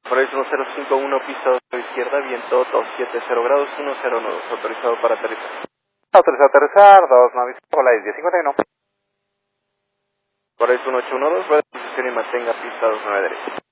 Horizon 1051, pista 2 izquierda, viento 270 grados, 109, autorizado para aterrizar. Autorizado a aterrizar, 29, hola, es 1051. Horizon 812, rueda de posición y mantenga pista 29 derecha.